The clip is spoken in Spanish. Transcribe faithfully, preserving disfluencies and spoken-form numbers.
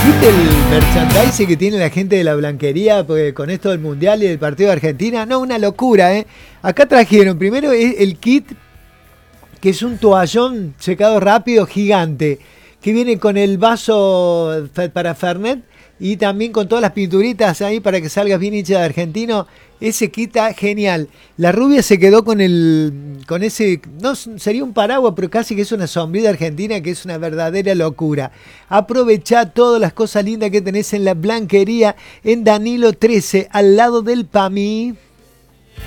¿Viste el merchandising que tiene la gente de la blanquería pues, con esto del Mundial y del partido de Argentina? No, una locura, ¿eh? Acá trajeron primero el kit, que es un toallón secado rápido gigante, que viene con el vaso para Fernet y también con todas las pinturitas ahí para que salgas bien hincha de argentino. Ese kit está genial. La rubia se quedó con el con ese, no sería un paraguas, pero casi que es una sombrilla argentina, que es una verdadera locura. Aprovechá todas las cosas lindas que tenés en la blanquería en Danilo trece, al lado del P A M I.